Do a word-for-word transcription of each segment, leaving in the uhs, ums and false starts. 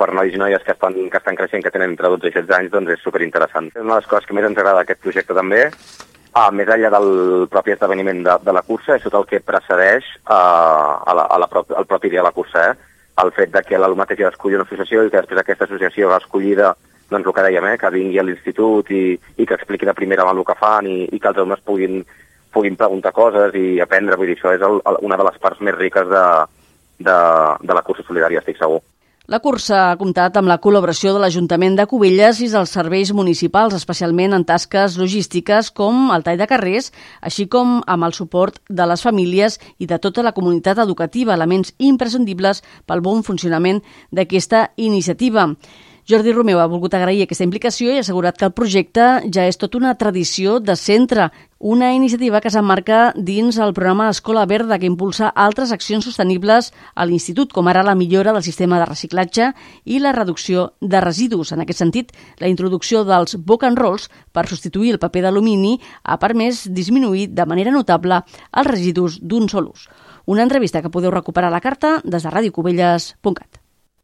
per nois i noies que estan, que estan creixent, que tenen entre dotze i setze anys, doncs és superinteressant. Una de les coses que més ens agrada d'aquest projecte també, ah, més enllà del propi esdeveniment de, de la cursa, és tot el que precedeix uh, a la, a la prop, al propi dia de la cursa, eh? El fet de que l'alumnat hagi d'escollir una associació i que després aquesta associació escollida, doncs el que dèiem, eh? Que vingui a l'institut i, i que expliqui de primera mà el que fan i, i que els alumnes puguin, puguin preguntar coses i aprendre. Vull dir, això és el, una de les parts més riques de, de, de la cursa solidària, estic segur. La cursa ha comptat amb la col·laboració de l'Ajuntament de Cubelles i dels serveis municipals, especialment en tasques logístiques com el tall de carrers, així com amb el suport de les famílies i de tota la comunitat educativa, elements imprescindibles pel bon funcionament d'aquesta iniciativa. Jordi Romeu ha volgut agrair aquesta implicació i ha assegurat que el projecte ja és tot una tradició de centre, una iniciativa que s'emmarca dins el programa Escola Verda que impulsa altres accions sostenibles a l'Institut, com ara la millora del sistema de reciclatge i la reducció de residus. En aquest sentit, la introducció dels book and rolls per substituir el paper d'alumini ha permès disminuir de manera notable els residus d'un sol ús. Una entrevista que podeu recuperar a la carta des de radio cubelles punt cat.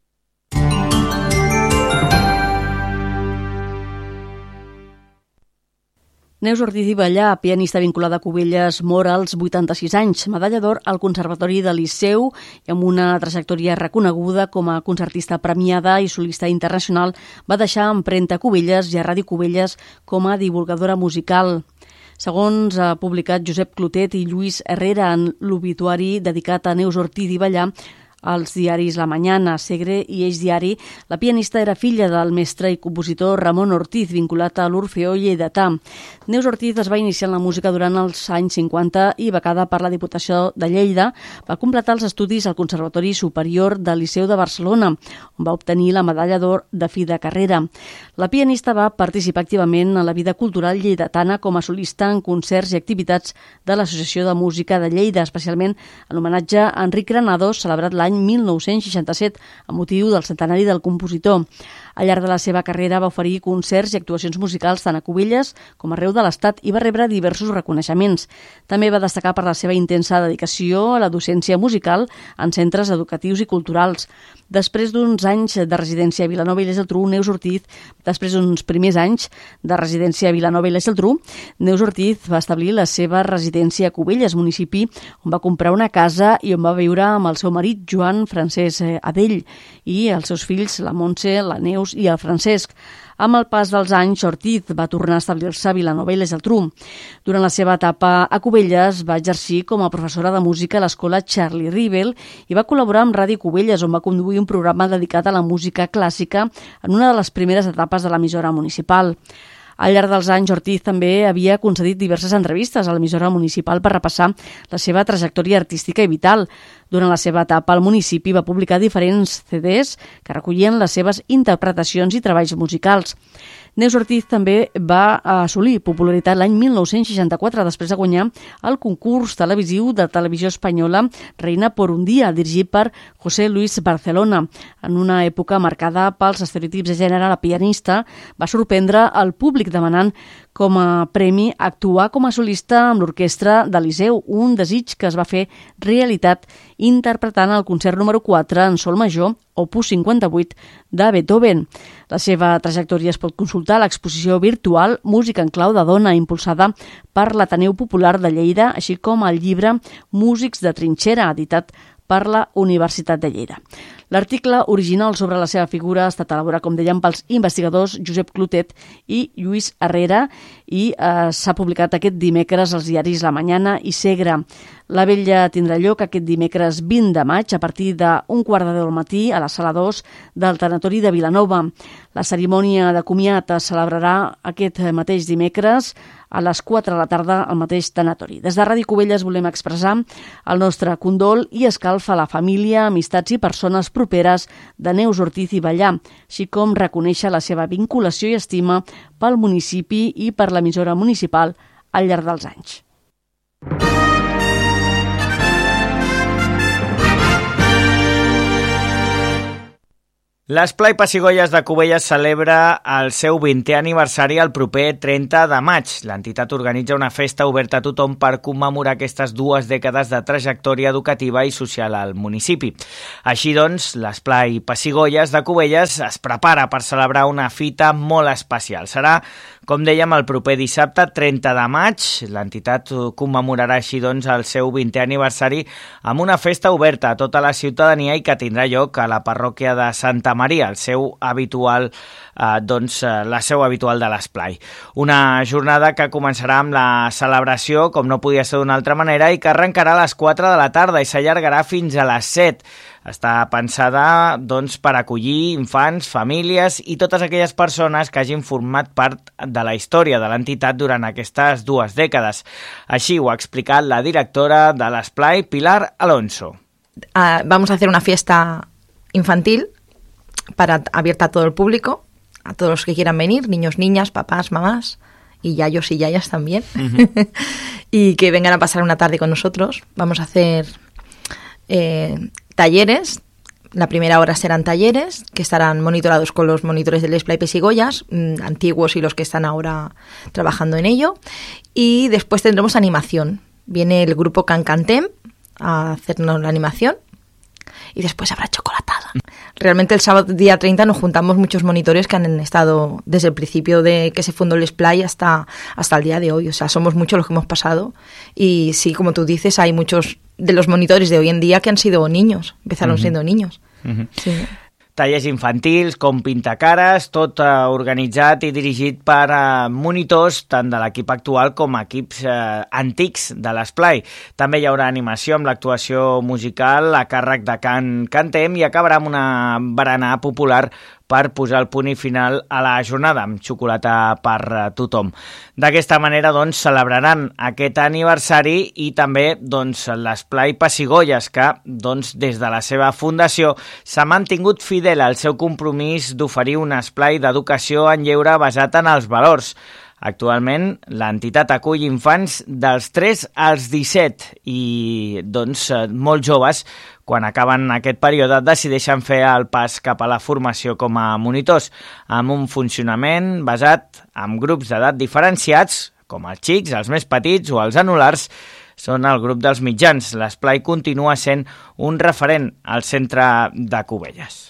Neus Ortiz i Ballà, pianista vinculada a Cubelles, mor als vuitanta-sis anys, medalla d'or al Conservatori del Liceu i amb una trajectòria reconeguda com a concertista premiada i solista internacional, va deixar empremta a Cubelles i a Ràdio Cubelles com a divulgadora musical. Segons ha publicat Josep Clotet i Lluís Herrera en l'obituari dedicat a Neus Ortiz i Ballà, als diaris La Mañana, Segre i Eix Diari, la pianista era filla del mestre i compositor Ramon Ortiz, vinculat a l'Orfeó lleidatà. Neus Ortiz es va iniciar en la música durant els anys cinquanta i, becada per la Diputació de Lleida, va completar els estudis al Conservatori Superior del Liceu de Barcelona, on va obtenir la medalla d'or de fi de carrera. La pianista va participar activament en la vida cultural lleidatana com a solista en concerts i activitats de l'Associació de Música de Lleida, especialment en homenatge a Enric Granados, celebrat l'any mil nou-cents seixanta-set, amb motiu del centenari del compositor. Al llarg de la seva carrera va oferir concerts i actuacions musicals tant a Cubelles com arreu de l'Estat i va rebre diversos reconeixements. També va destacar per la seva intensa dedicació a la docència musical en centres educatius i culturals. Després d'uns anys de residència a Vilanova i la Geltrú, Neus Ortiz, després d'uns primers anys de residència a Vilanova i la Geltrú, Neus Ortiz va establir la seva residència a Cubelles, municipi on va comprar una casa i on va viure amb el seu marit, Joan Francesc Adell, i els seus fills, la Montse, la Neus i el Francesc. Amb el pas dels anys, Ortiz va tornar a establir-se a Vilanova i la Geltrú. Durant la seva etapa a Cubelles va exercir com a professora de música a l'escola Charlie Rivel i va col·laborar amb Ràdio Cubelles, on va conduir un programa dedicat a la música clàssica en una de les primeres etapes de l'emissora municipal. Al llarg dels anys, Ortiz també havia concedit diverses entrevistes a l'emissora municipal per repassar la seva trajectòria artística i vital. Durant la seva etapa al municipi va publicar diferents ce des que recollien les seves interpretacions i treballs musicals. Neus Ortiz també va assolir popularitat l'any mil nou-cents seixanta-quatre després de guanyar el concurs televisiu de Televisió Espanyola Reina por un día, dirigit per José Luis Barcelona. En una època marcada pels estereotips de gènere, la pianista va sorprendre el públic demanant com a premi actuar com a solista amb l'orquestra de Liceu, un desig que es va fer realitat interpretant el concert número quatre en sol major, opus cinquanta-vuit, de Beethoven. La seva trajectòria es pot consultar a l'exposició virtual Música en clau de dona, impulsada per l'Ateneu Popular de Lleida, així com el llibre Músics de trinxera, editat per la Universitat de Lleida. L'article original sobre la seva figura ha estat elaborat, com dèiem, pels investigadors Josep Clotet i Lluís Herrera i eh, s'ha publicat aquest dimecres als diaris La Mañana i Segre. La vetlla tindrà lloc aquest dimecres vint de maig a partir d'un quart de deu del matí a la sala dos del Tanatori de Vilanova. La cerimònia de comiat es celebrarà aquest mateix dimecres a les quatre de la tarda al mateix tanatori. Des de Ràdio Cubelles volem expressar el nostre condol i escalf a la família, amistats i persones properes de Neus Ortiz i Ballà, així com reconèixer la seva vinculació i estima pel municipi i per l'emissora municipal al llarg dels anys. L'Esplai Pessigolles de Cubelles celebra el seu vintè aniversari el proper trenta de maig. L'entitat organitza una festa oberta a tothom per commemorar aquestes dues dècades de trajectòria educativa i social al municipi. Així doncs, l'Esplai Pessigolles de Cubelles es prepara per celebrar una fita molt especial. Serà, com dèiem, el proper dissabte trenta de maig. L'entitat commemorarà així doncs el seu vintè aniversari amb una festa oberta a tota la ciutadania i que tindrà lloc a la parròquia de Santa Maria, el seu habitual, eh, doncs, la seu habitual de l'Esplai. Una jornada que començarà amb la celebració, com no podia ser d'una altra manera, i que arrencarà a les quatre de la tarda i s'allargarà fins a les set. Està pensada, doncs, per acollir infants, famílies i totes aquelles persones que hagin format part de la història de l'entitat durant aquestes dues dècades. Així ho ha explicat la directora de l'Esplai, Pilar Alonso. Uh, vamos a hacer una fiesta infantil para abierta a todo el público, a todos los que quieran venir, niños, niñas, papás, mamás y yayos y yayas también, uh-huh. Y que vengan a pasar una tarde con nosotros. Vamos a hacer eh, talleres. La primera hora serán talleres que estarán monitorados con los monitores del Esplai Pessigolles, mmm, antiguos y los que están ahora trabajando en ello. Y después tendremos animación. Viene el grupo Can Cantem a hacernos la animación. Y después habrá chocolatada. Realmente el sábado día treinta nos juntamos muchos monitores que han estado desde el principio de que se fundó el Esplai hasta, hasta el día de hoy. O sea, somos muchos los que hemos pasado. Y sí, como tú dices, hay muchos de los monitores de hoy en día que han sido niños. Empezaron uh-huh. siendo niños. Uh-huh. Sí. Tallers infantils com pintacares, tot eh, organitzat i dirigit per eh, monitors tant de l'equip actual com equips eh, antics de l'Esplai. També hi haurà animació amb l'actuació musical a càrrec de Can Cantem i acabarà amb una berenar popular per posar el punt i final a la jornada, amb xocolata per tothom. D'aquesta manera, doncs, celebraran aquest aniversari i també, doncs, l'Esplai Pessigolles, que, doncs, des de la seva fundació s'ha mantingut fidel al seu compromís d'oferir un esplai d'educació en lleure basat en els valors. Actualment, l'entitat acull infants dels tres als disset i, doncs, molt joves, quan acaben aquest període, decideixen fer el pas cap a la formació com a monitors, amb un funcionament basat en grups d'edat diferenciats, com els xics, els més petits o els anulars, són el grup dels mitjans. L'Esplai continua sent un referent al centre de Cubelles.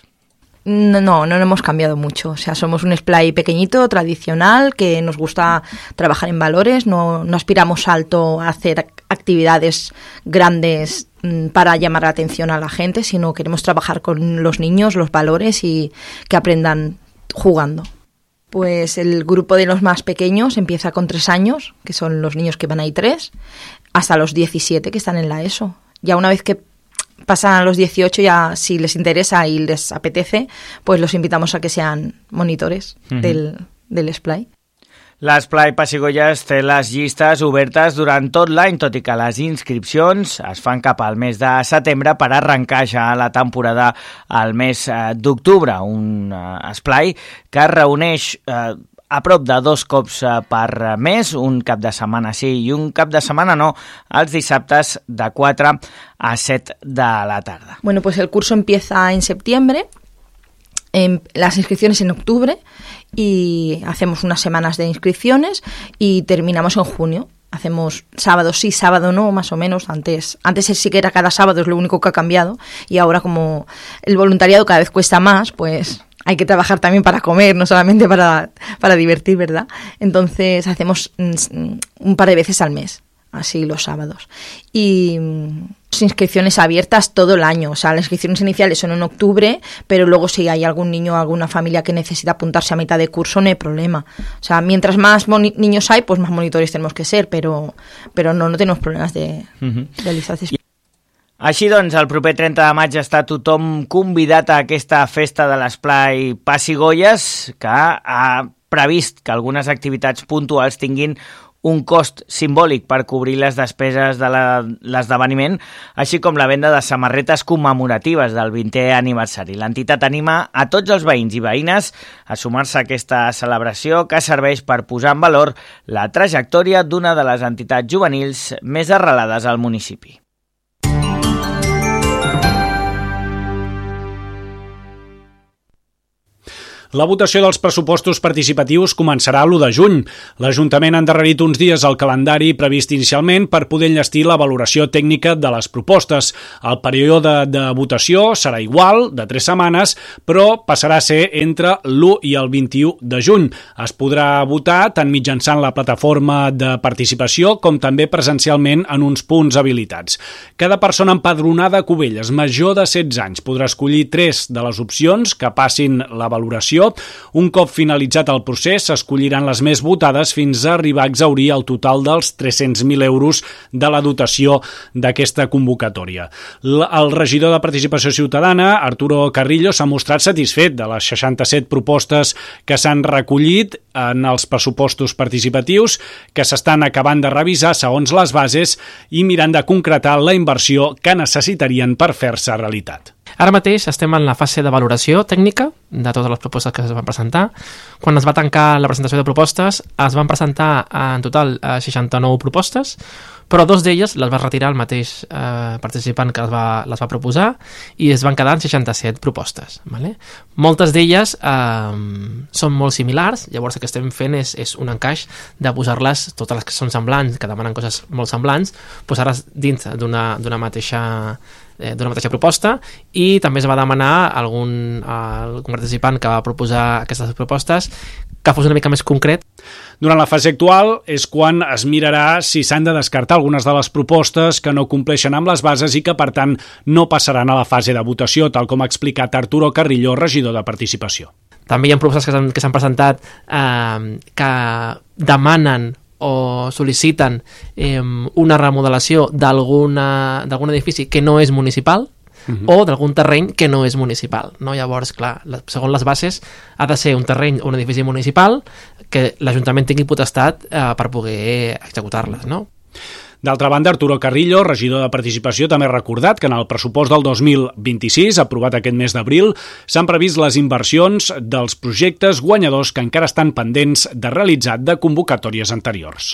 No, no, no hemos cambiado mucho. O sea, somos un Esplai pequeñito, tradicional, que nos gusta trabajar en valores. No, no aspiramos alto a hacer actividades grandes mmm, para llamar la atención a la gente, sino queremos trabajar con los niños, los valores y que aprendan jugando. Pues el grupo de los más pequeños empieza con tres años, que son los niños que van ahí tres, hasta los diecisiete que están en la ESO. Ya una vez que pasan a los dieciocho, ya si les interesa y les apetece, pues los invitamos a que sean monitores uh-huh. del, del Esplai. L'Esplai Pessigolles té les llistes obertes durant tot l'any, tot i que les inscripcions es fan cap al mes de setembre per arrencar ja la temporada al mes d'octubre. Un esplai que reuneix eh, a prop de dos cops per mes, un cap de setmana sí i un cap de setmana no, els dissabtes de quatre a set de la tarda. Bueno, pues el curso empieza en septiembre, en las inscripciones en octubre y hacemos unas semanas de inscripciones y terminamos en junio. Hacemos sábado sí, sábado no, más o menos. Antes, antes sí que era cada sábado, es lo único que ha cambiado. Y ahora como el voluntariado cada vez cuesta más, pues hay que trabajar también para comer, no solamente para, para divertir, ¿verdad? Entonces hacemos un par de veces al mes, así los sábados. Y inscripciones abiertas todo el año. O sea, las inscripciones iniciales son en octubre, pero luego si hay algún niño o alguna familia que necesita apuntarse a mitad de curso, no hay problema. O sea, mientras más moni- niños hay, pues más monitores tenemos que ser, pero, pero no, no tenemos problemas de, uh-huh. de listas d'espera. Així doncs, el proper trenta de maig està tothom convidat a aquesta festa de l'Esplai Pessigolles, que ha previst que algunes activitats puntuals tinguin un cost simbòlic per cobrir les despeses de la, l'esdeveniment, així com la venda de samarretes commemoratives del vintè aniversari. L'entitat anima a tots els veïns i veïnes a sumar-se a aquesta celebració que serveix per posar en valor la trajectòria d'una de les entitats juvenils més arrelades al municipi. La votació dels pressupostos participatius començarà l'u de juny. L'Ajuntament ha endarrerit uns dies el calendari previst inicialment per poder enllestir la valoració tècnica de les propostes. El període de votació serà igual, de tres setmanes, però passarà a ser entre l'u i el vint-i-u de juny. Es podrà votar tant mitjançant la plataforma de participació com també presencialment en uns punts habilitats. Cada persona empadronada a Cubelles major de setze anys podrà escollir tres de les opcions que passin la valoració. Un cop finalitzat el procés, s'escolliran les més votades fins a arribar a exhaurir el total dels tres-cents mil euros de la dotació d'aquesta convocatòria. El regidor de Participació Ciutadana, Arturo Carrillo, s'ha mostrat satisfet de les seixanta-set propostes que s'han recollit en els pressupostos participatius, que s'estan acabant de revisar segons les bases i mirant de concretar la inversió que necessitarien per fer-se realitat. Ara mateix estem en la fase de valoració tècnica de totes les propostes que es van presentar. Quan es va tancar la presentació de propostes, es van presentar en total seixanta-nou propostes, però dos d'elles les va retirar el mateix eh, participant que les va, les va proposar i es van quedar en seixanta-set propostes. Vale? Moltes d'elles eh, són molt similars, llavors el que estem fent és, és un encaix de posar-les, totes les que són semblants, que demanen coses molt semblants, posar-les dins d'una d'una mateixa d'una mateixa proposta, i també es va demanar a algun, a algun participant que va proposar aquestes propostes que fos una mica més concret. Durant la fase actual és quan es mirarà si s'han de descartar algunes de les propostes que no compleixen amb les bases i que, per tant, no passaran a la fase de votació, tal com ha explicat Arturo Carrillo, regidor de Participació. També hi ha propostes que s'han, que s'han presentat eh, que demanen o sol·liciten eh, una remodelació d'alguna d'algun edifici que no és municipal, uh-huh, o d'algun terreny que no és municipal, no? Llavors, clar, la, segons les bases ha de ser un terreny o un edifici municipal que l'Ajuntament tingui potestat eh, per poder executar-les, no? D'altra banda, Arturo Carrillo, regidor de Participació, també ha recordat que en el pressupost del dos mil vint-i-sis, aprovat aquest mes d'abril, s'han previst les inversions dels projectes guanyadors que encara estan pendents de realitzar de convocatòries anteriors.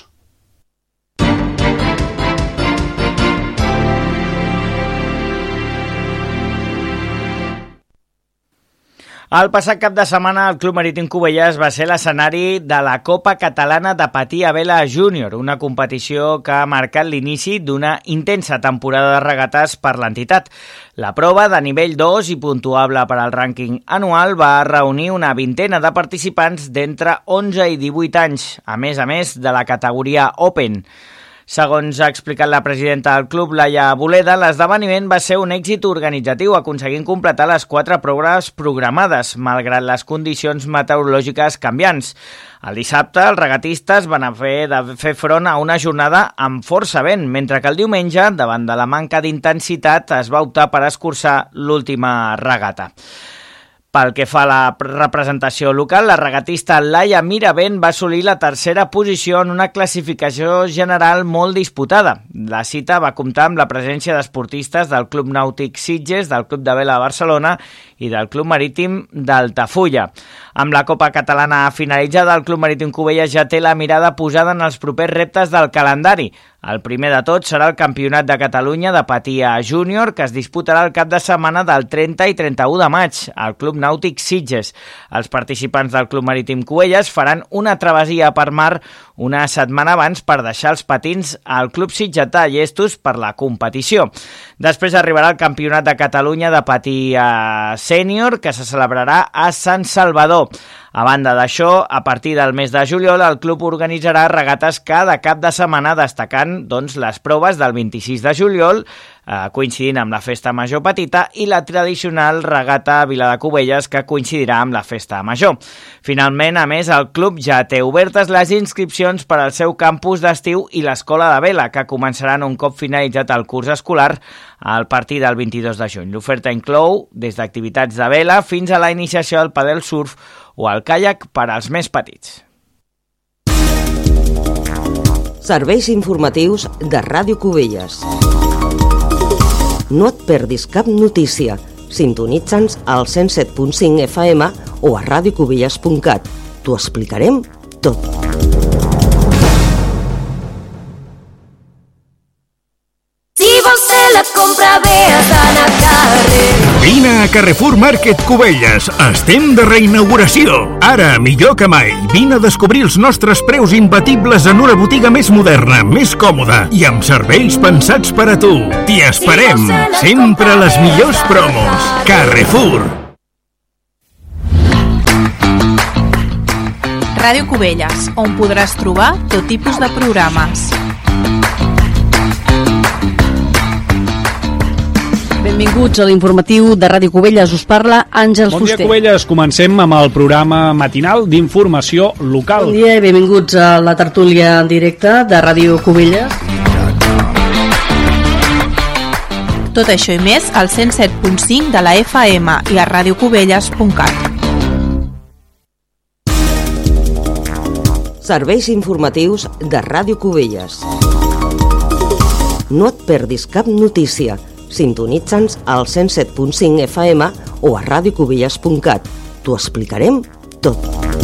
El passat cap de setmana el Club Marítim Cubelles va ser l'escenari de la Copa Catalana de Patí a Vela Júnior, una competició que ha marcat l'inici d'una intensa temporada de regates per l'entitat. La prova, de nivell dos i puntuable per al rànquing anual, va reunir una vintena de participants d'entre onze i divuit anys, a més a més de la categoria Open. Segons ha explicat la presidenta del club, Laia Boleda, l'esdeveniment va ser un èxit organitzatiu, aconseguint completar les quatre proves programades, malgrat les condicions meteorològiques canviants. El dissabte, els regatistes van haver de fer front a una jornada amb força vent, mentre que el diumenge, davant de la manca d'intensitat, es va optar per escurçar l'última regata. Pel que fa a la representació local, la regatista Laia Miravent va assolir la tercera posició en una classificació general molt disputada. La cita va comptar amb la presència d'esportistes del Club Nàutic Sitges, del Club de Vela de Barcelona i del Club Marítim d'Altafulla. Amb la Copa Catalana finalitzada, el Club Marítim Cubelles ja té la mirada posada en els propers reptes del calendari. El primer de tot serà el Campionat de Catalunya de Patí a Júnior, que es disputarà el cap de setmana del trenta i trenta-u de maig al Club Nàutic Sitges. Els participants del Club Marítim Cubelles faran una travessia per mar una setmana abans per deixar els patins al Club Sitgetà llestos per la competició. Després arribarà el Campionat de Catalunya de Patí a Sènior, que se celebrarà a Sant Salvador. A banda d'això, a partir del mes de juliol, el club organitzarà regates cada cap de setmana, destacant doncs, les proves del vint-i-sis de juliol, eh, coincidint amb la Festa Major Petita, i la tradicional regata a Vila de Cubelles, que coincidirà amb la Festa Major. Finalment, a més, el club ja té obertes les inscripcions per al seu campus d'estiu i l'Escola de Vela, que començaran un cop finalitzat el curs escolar a partir del vint-i-dos de juny. L'oferta inclou des d'activitats de vela fins a la iniciació al padel surf o al caiac per als més petits. Serveis informatius de Ràdio Cubelles. No et perdis cap notícia. Sintonitza'ns al cent set punt cinc F M o a radiocubelles punt cat. T'ho explicarem tot. Si vols fer la compra bé has d'anar al carrer. Vine a a Carrefour Market Cubelles. Estem de reinauguració. Ara, millor que mai, vine a descobrir els nostres preus imbatibles en una botiga més moderna, més còmoda i amb serveis pensats per a tu. T'hi esperem. Sempre les millors promos. Carrefour. Ràdio Cubelles, on podràs trobar tot tipus de programes. Benvinguts a l'informatiu de Ràdio Cubelles. Us parla Àngels Fuster. Fuster. Bon dia, Cubelles. Comencem amb el programa matinal d'informació local. Bon dia i benvinguts a la tertúlia en directe de Ràdio Cubelles. Tot això i més al cent set punt cinc de la F M i a ràdio cubelles punt cat. Serveis informatius de Ràdio Cubelles. No et perdis cap notícia. Sintonitza'ns al cent set punt cinc F M o a ràdio cubelles punt cat. T'ho explicarem tot.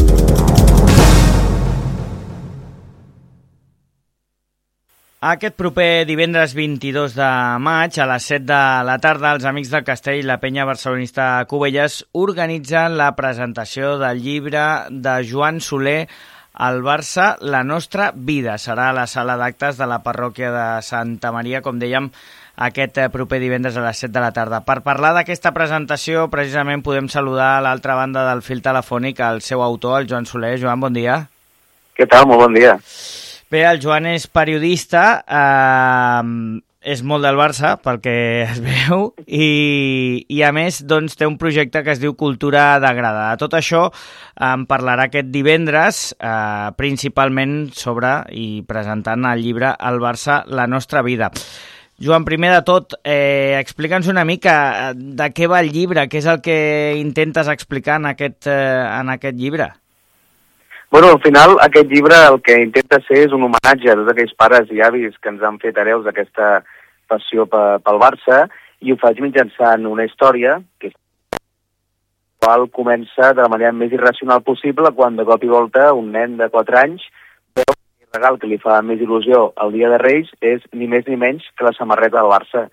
Aquest proper divendres vint-i-dos de maig, a les set de la tarda, els Amics del Castell i la Penya Barcelonista Cubelles organitzen la presentació del llibre de Joan Soler, El Barça, la nostra vida. Serà a la sala d'actes de la parròquia de Santa Maria, com dèiem, aquest proper divendres a les set de la tarda. Per parlar d'aquesta presentació, precisament podem saludar a l'altra banda del fil telefònic el seu autor, el Joan Soler. Joan, bon dia. Què tal? Molt bon dia. Bé, el Joan és periodista, eh, és molt del Barça, pel que es veu, i, i a més doncs, té un projecte que es diu Cultura d'Agrada. De tot això en parlarà aquest divendres, eh, principalment sobre i presentant el llibre El Barça, la nostra vida. Joan, primer de tot, eh, explica'ns una mica de què va el llibre, què és el que intentes explicar en aquest, eh, en aquest llibre. Bueno, al final, aquest llibre el que intenta ser és un homenatge a tots aquells pares i avis que ens han fet hereus d'aquesta passió pel Barça, i ho faig mitjançant una història que la qual comença de la manera més irracional possible quan de cop i volta un nen de quatre anys veu que el regal que li fa més il·lusió el dia de Reis és ni més ni menys que la samarreta del Barça.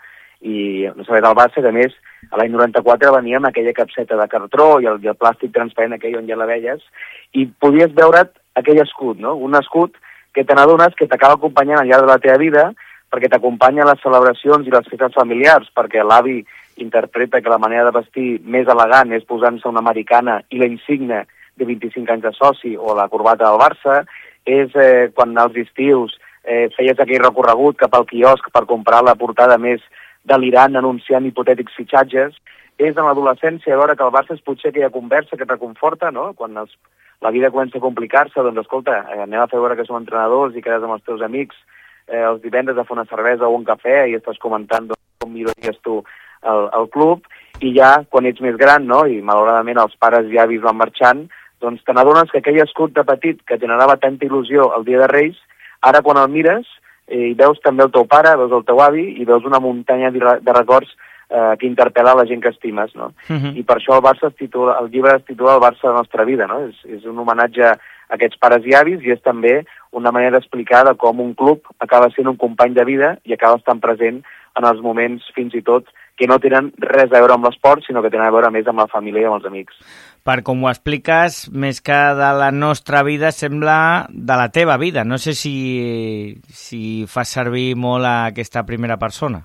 I la samarreta del Barça, que a més a l'any noranta-quatre venia amb aquella capseta de cartró i el, i el plàstic transparent aquell on ja la veies, i podies veure't aquell escut, no? Un escut que te n'adones que t'acaba acompanyant al llarg de la teva vida, perquè t'acompanya a les celebracions i les festes familiars, perquè l'avi interpreta que la manera de vestir més elegant és posant-se una americana i la insignia de vint-i-cinc anys de soci o la corbata del Barça, és eh, quan als estius eh, feies aquell recorregut cap al quiosc per comprar la portada més delirant anunciant hipotètics fitxatges, és en l'adolescència veure que el Barça és potser aquella conversa que et reconforta, no? Quan els, la vida comença a complicar-se, doncs escolta, eh, anem a fer veure que som entrenadors i quedes amb els teus amics eh, els divendres a fer una cervesa o un cafè i estàs comentant doncs, com millories tu el, el club, i ja quan ets més gran, no? I malauradament els pares i avis van marxant, doncs te n'adones que aquell escut de petit que generava tanta il·lusió el dia de Reis, ara quan el mires i veus també el teu pare, veus el teu avi i veus una muntanya de records eh, que interpel·la la gent que estimes, no? Uh-huh. I per això el Barça es titula, el llibre es titula El Barça de la nostra vida, no? És, és un homenatge a aquests pares i avis i és també una manera d'explicar de com un club acaba sent un company de vida i acaba estant present en els moments fins i tot que no tenen res a veure amb l'esport, sinó que tenen a veure més amb la família i amb els amics. Per com ho expliques, més que de la nostra vida, sembla de la teva vida. No sé si, si fas servir molt a aquesta primera persona.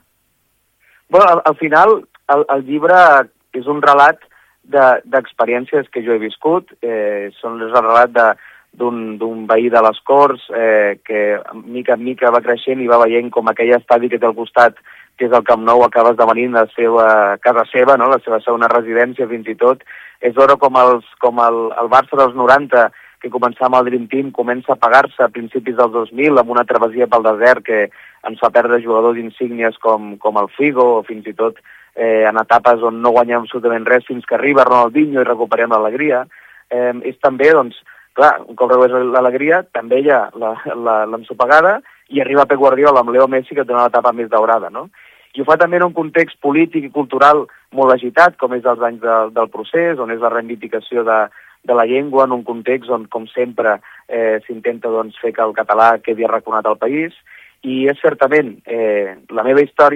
Bueno, al, al final, el, el llibre és un relat d'experiències de, que jo he viscut. Eh, són el relat de, d'un, d'un veí de les Corts eh, que mica en mica va creixent i va veient com aquell estadi que té al costat, que és el Camp Nou, acaba esdevenint la seva casa seva, no? La seva segona residència fins i tot. És veure com, els, com el, el Barça dels noranta, que començava amb el Dream Team, comença a pagar-se a principis del dos mil amb una travessia pel desert que ens fa perdre jugadors insígnies com, com el Figo, o fins i tot eh, en etapes on no guanyem absolutament res fins que arriba Ronaldinho i recuperem l'alegria. Eh, és també, doncs, clar, un cop recuperes l'alegria, també hi ha l'ensopegada i arriba Pep Guardiola amb Leo Messi, que té una etapa més daurada, no? I ho fa també en un context polític i cultural molt agitat, com és els anys de, del procés, on és la reivindicació de, de la llengua, en un context on, com sempre, eh, s'intenta doncs, fer que el català quedi arraconat al país. I és certament eh, la meva història,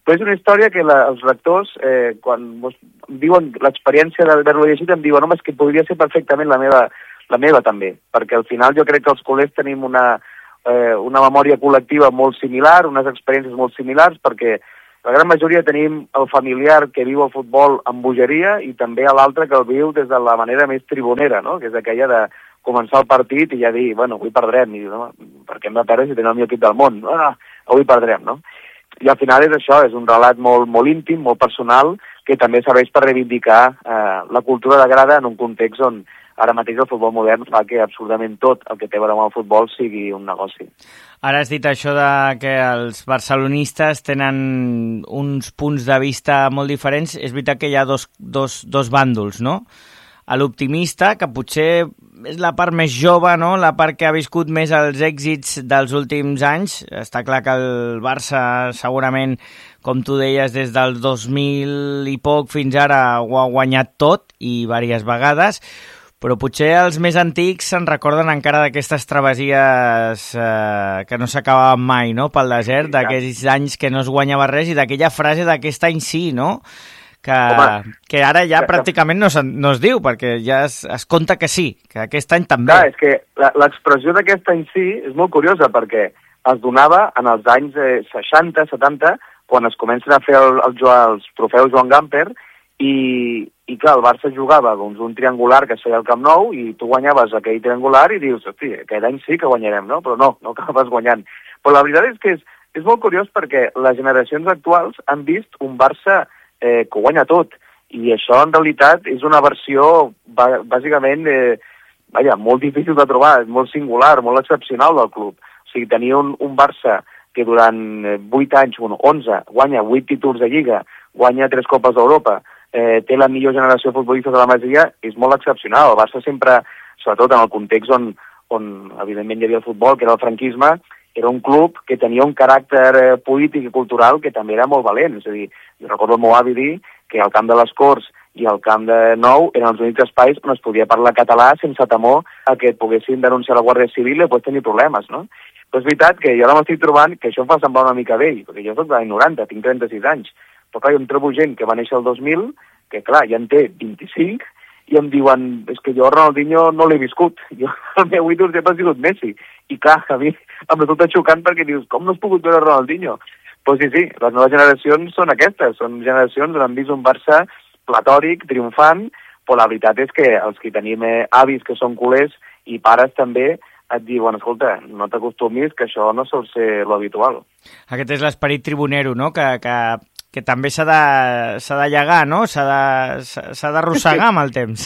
Però és una història que la, els rectors, eh, quan mos diuen l'experiència d'haver-lo llegit, em diuen, home, és que podria ser perfectament la meva, la meva també, perquè al final jo crec que els culers tenim una, eh, una memòria col·lectiva molt similar, unes experiències molt similars, perquè la gran majoria tenim el familiar que viu el futbol amb bogeria i també l'altre que el viu des de la manera més tribunera, no? Que és aquella de començar el partit i ja dir, bueno, avui perdrem, i no, per què hem de perdre si tenim el millor equip del món? No, no, avui perdrem, no? I al final és això, és un relat molt, molt íntim, molt personal, que també serveix per reivindicar eh, la cultura de grada en un context on ara mateix el futbol modern fa que absolutament tot el que té a veure amb el futbol sigui un negoci. Ara has dit això de que els barcelonistes tenen uns punts de vista molt diferents. És veritat que hi ha dos, dos, dos bàndols, no? L'optimista, que potser és la part més jove, no? La part que ha viscut més els èxits dels últims anys. Està clar que el Barça segurament, com tu deies, des del dos mil i poc fins ara ho ha guanyat tot i diverses vegades, però potser els més antics se'n recorden encara d'aquestes travessies eh, que no s'acabaven mai, no?, pel desert, d'aquells anys que no es guanyava res i d'aquella frase d'aquest any sí, no?, que, Home, que ara ja pràcticament no, no es diu, perquè ja es, es compta que sí, que aquest any també. Clar, és que l'expressió d'aquest any sí és molt curiosa, perquè es donava en els anys eh, seixanta, setanta, quan es comencen a fer el, el, els trofeus Joan Gamper, i, i clar, el Barça jugava doncs, un triangular que es feia al Camp Nou, i tu guanyaves aquell triangular i dius, hosti, aquest any sí que guanyarem, no? Però no, no acabes guanyant. Però la veritat és que és, és molt curiós perquè les generacions actuals han vist un Barça Eh, que ho guanya tot, i això en realitat és una versió bàsicament eh, vaja, molt difícil de trobar, molt singular, molt excepcional del club. O sigui, tenir un, un Barça que durant vuit anys, bueno, onze, guanya vuit títols de Lliga, guanya tres Copes d'Europa, eh, té la millor generació de futbolistes de la Masia, és molt excepcional. El Barça sempre, sobretot en el context on, on evidentment hi havia el futbol, que era el franquisme, era un club que tenia un caràcter eh, polític i cultural que també era molt valent. És a dir, jo recordo el meu avi dir que al camp de les Corts i al camp de Nou eren els únics espais on es podia parlar català sense temor a que poguessin denunciar la Guàrdia Civil i després tenir problemes, no? Però és veritat que jo ara m'estic trobant que això em fa semblar una mica vell, perquè jo soc de l'any noranta, tinc trenta-sis anys, però clar, jo em trobo gent que va néixer el dos mil, que clar, ja en té vint-i-cinc, i em diuen, és que jo Ronaldinho no l'he viscut, jo el meu ídol sempre ha sigut Messi, i clar, a mi em resulta xocant perquè dius, com no has pogut veure Ronaldinho? Doncs sí, sí, les noves generacions són aquestes, són generacions on han vist un Barça platòric, triomfant, però la veritat és que els que tenim eh, avis que són culers i pares també et diuen, escolta, no t'acostumis que això no sol ser l'habitual. Aquest és l'esperit tribunero, no?, que... que... que també s'ha de, s'ha de llegar, no? S'ha d'arrossegar amb el temps.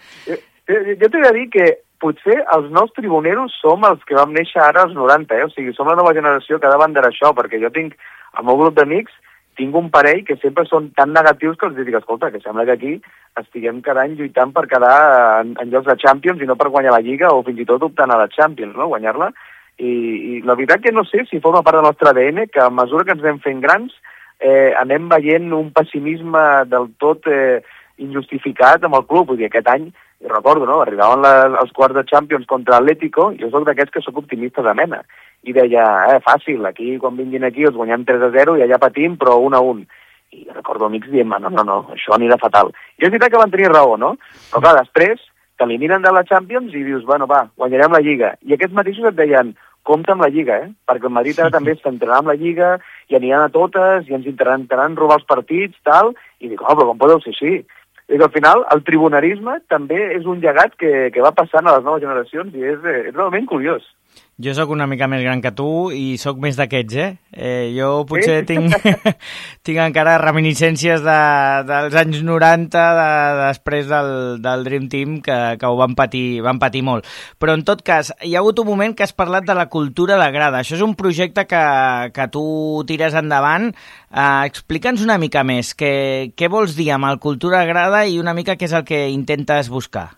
Jo t'he de dir que potser els nous tribuneros som els que vam néixer ara als noranta, eh? O sigui, som la nova generació que ha de banderar això, perquè jo tinc, al meu grup d'amics, tinc un parell que sempre són tan negatius que els dic, escolta, que sembla que aquí estiguem cada any lluitant per quedar en, en llocs de Champions i no per guanyar la Lliga o fins i tot optant a la Champions, no?, guanyar-la. I, i la veritat que no sé si forma part del nostre A D N, que a mesura que ens anem fent grans eh, anem veient un pessimisme del tot eh, injustificat amb el club. Vull dir, aquest any, jo recordo, no?, arribaven la, els quarts de Champions contra l'Atlético, jo soc d'aquests que sóc optimista de mena, i deia, eh, fàcil, aquí, quan vinguin aquí, els guanyem tres a zero i allà patim, però un a un. I recordo amics dient, no, no, no, això anirà fatal. I és veritat que van tenir raó, no? Però clar, després t'eliminen de la Champions i dius, bueno, va, guanyarem la Lliga. I aquests mateixos et deien, compta amb la Lliga, eh? Perquè el Madrid ara també s'entrarà amb la Lliga i aniran a totes i ens intentaran robar els partits, tal, i dic, oh, però com podeu ser així? I al final, el tribunarisme també és un llegat que, que va passant a les noves generacions i és, és realment curiós. Jo sóc una mica més gran que tu i sóc més d'aquests, eh? eh? Jo potser sí? tinc, tinc encara reminiscències de, dels anys noranta, de, després del, del Dream Team, que, que ho van patir, van patir molt. Però en tot cas, hi ha hagut un moment que has parlat de la cultura de grada. Això és un projecte que, que tu tires endavant. Uh, Explica'ns una mica més. Què, què vols dir amb el cultura de grada i una mica què és el que intentes buscar?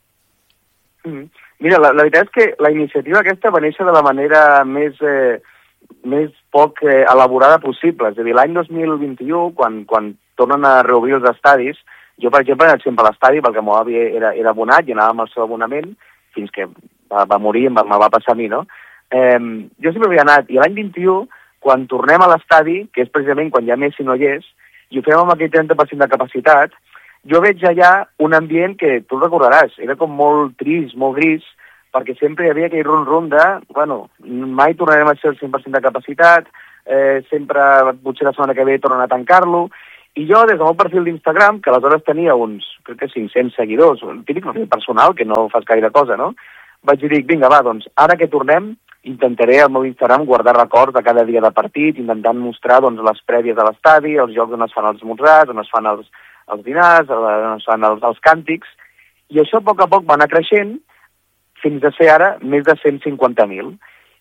Mm. Mira, la, la veritat és que la iniciativa aquesta va néixer de la manera més, eh, més poc eh, elaborada possible. És a dir, l'any dos mil vint-i-u, quan, quan tornen a reobrir els estadis, jo, per exemple, he anat sempre a l'estadi perquè el meu avi era, era abonat i anava amb el seu abonament fins que va, va morir i em va, me va passar a mi, no? Eh, jo sempre havia anat, i l'any vint-i-u, quan tornem a l'estadi, que és precisament quan ja Messi no hi és, i ho fem amb aquell trenta per cent de capacitat, jo veig allà un ambient que tu recordaràs, era com molt trist, molt gris, perquè sempre hi havia aquell rum-rum de, bueno, mai tornarem a ser el cent per cent de capacitat, eh, sempre, potser la setmana que ve tornen a tancar-lo, i jo des del meu perfil d'Instagram, que aleshores tenia uns, crec que cinc-cents seguidors, un típic perfil personal, que no fas gaire cosa, no? Vaig dir, vinga, va, doncs, ara que tornem, intentaré al meu Instagram guardar records de cada dia de partit, intentant mostrar doncs, les prèvies de l'estadi, els llocs on es fan els esmorzars, on es fan els, els dinars, on es fan els, els càntics, i això a poc a poc va anar creixent fins a ser ara més de cent cinquanta mil.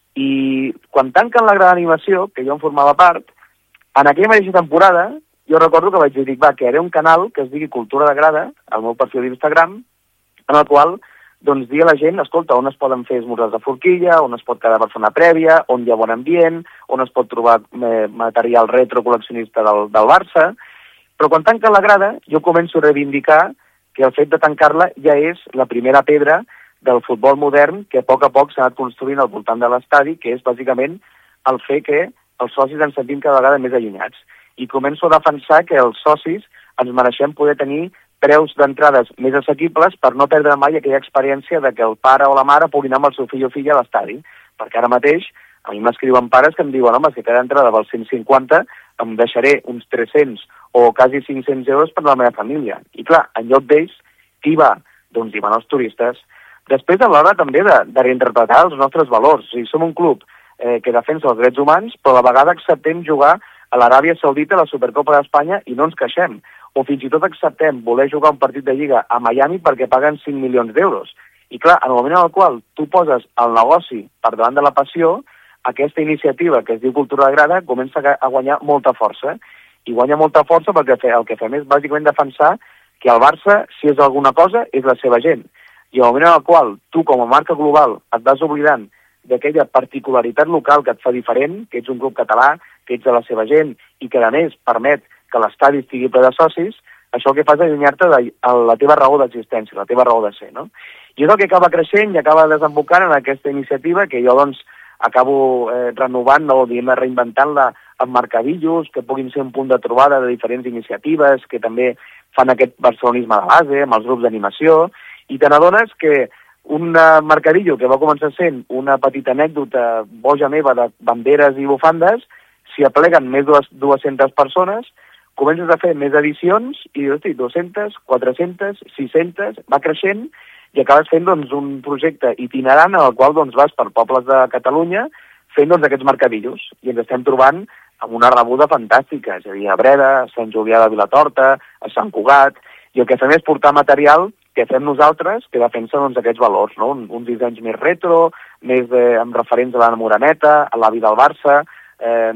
I quan tanquen la gran animació, que jo en formava part, en aquella mateixa temporada, jo recordo que vaig dir, va, que haré un canal que es digui Cultura de Grada, al meu perfil d'Instagram, en el qual doncs dir a la gent, escolta, on es poden fer esmorzars de forquilla, on es pot quedar per fer una prèvia, on hi ha bon ambient, on es pot trobar eh, material retro col·leccionista del, del Barça, però quan tanca la grada jo començo a reivindicar que el fet de tancar-la ja és la primera pedra del futbol modern que a poc a poc s'ha anat construint al voltant de l'estadi, que és bàsicament el fer que els socis ens sentim cada vegada més allunyats. I començo a defensar que els socis ens mereixem poder tenir preus d'entrades més assequibles per no perdre mai aquella experiència de que el pare o la mare pugui anar amb el seu fill o filla a l'estadi. Perquè ara mateix a mi m'escriuen pares que em diuen, home, que cada entrada val cent cinquanta, em deixaré uns tres-cents o quasi cinc-cents euros per la meva família. I clar, en lloc d'ells, qui va? Doncs hi van els turistes. Després, a l'hora també de, de reinterpretar els nostres valors. O sigui, som un club eh, que defensa els drets humans, però a la vegada acceptem jugar a l'Aràbia Saudita a la Supercopa d'Espanya i no ens queixem. O fins i tot acceptem voler jugar un partit de Lliga a Miami perquè paguen cinc milions d'euros. I clar, en el moment en el qual tu poses el negoci per davant de la passió, aquesta iniciativa que es diu Cultura de Grada comença a guanyar molta força. I guanya molta força perquè el que fem és bàsicament defensar que el Barça, si és alguna cosa, és la seva gent. I al moment en el qual tu, com a marca global, et vas oblidant d'aquella particularitat local que et fa diferent, que ets un club català, que ets de la seva gent i que, a més, permet que l'estadi estigui ple de socis, això el que fa és allunyar-te de la teva raó d'existència, la teva raó de ser, no? I és el que acaba creixent i acaba desembocant en aquesta iniciativa que jo, doncs, acabo eh, renovant o, diguem, reinventant-la amb mercadillos, que puguin ser un punt de trobada de diferents iniciatives, que també fan aquest barcelonisme de base, amb els grups d'animació, i te n'adones que un mercadillo que va començar sent una petita anècdota boja meva de banderes i bufandes, s'hi apleguen més de dues-centes persones, comences a fer més edicions i hosti, dues-centes, quatre-centes, sis-centes, va creixent i acabes fent doncs, un projecte itinerant en el qual doncs, vas per pobles de Catalunya fent doncs, aquests mercadillos i ens estem trobant amb una rebuda fantàstica, és a dir, a Breda, a Sant Julià de Vilatorta, a Sant Cugat, i el que fem és portar material que fem nosaltres que defensa doncs, aquests valors, no? Un, uns dissenys més retro, més de, amb referents a la Moreneta, a l'avi del Barça. Eh,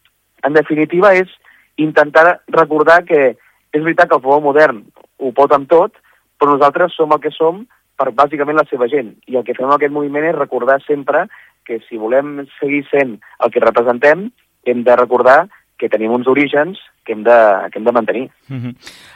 en definitiva, és intentar recordar que és veritat que el futbol modern ho pot amb tot, però nosaltres som el que som per bàsicament la seva gent. I el que fem en aquest moviment és recordar sempre que si volem seguir sent el que representem, hem de recordar que tenim uns orígens que hem de, que hem de mantenir. Uh-huh.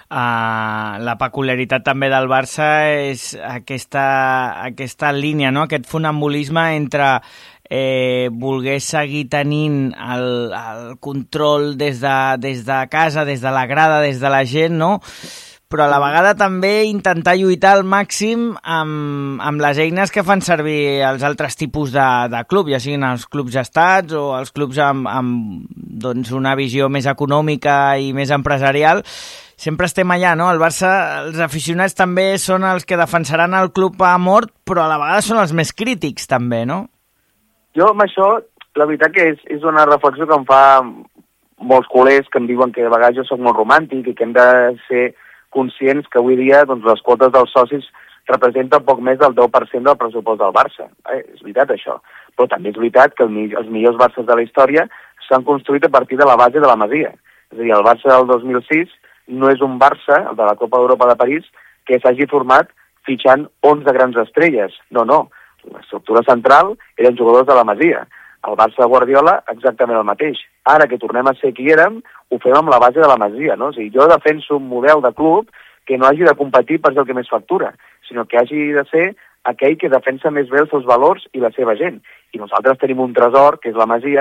Uh, la peculiaritat també del Barça és aquesta, aquesta línia, no? Aquest funambulisme entre eh, voler seguir tenint el, el control des de, des de casa, des de la grada, des de la gent, no? Però a la vegada també intentar lluitar al màxim amb, amb les eines que fan servir els altres tipus de, de club, ja siguin els clubs estats o els clubs amb, amb doncs, una visió més econòmica i més empresarial. Sempre estem allà, no? El Barça, els aficionats també són els que defensaran el club a mort, però a la vegada són els més crítics també, no? Jo amb això, la veritat que és, és una reflexió que em fa molts col·legs que em diuen que a vegades jo soc molt romàntic i que hem de ser conscients que avui dia doncs, les quotes dels socis representen poc més del deu per cent del pressupost del Barça. Eh, és veritat això. Però també és veritat que el, els millors Barças de la història s'han construït a partir de la base de la Masia. És a dir, el Barça del dos mil sis no és un Barça, el de la Copa d'Europa de París, que s'hagi format fitxant onze grans estrelles. No, no. L'estructura central eren jugadors de la Masia. El Barça de Guardiola, exactament el mateix. Ara que tornem a ser qui érem, ho fem amb la base de la Masia, no? O sigui, jo defenso un model de club que no hagi de competir per ser el que més factura, sinó que hagi de ser aquell que defensa més bé els seus valors i la seva gent. I nosaltres tenim un tresor, que és la Masia,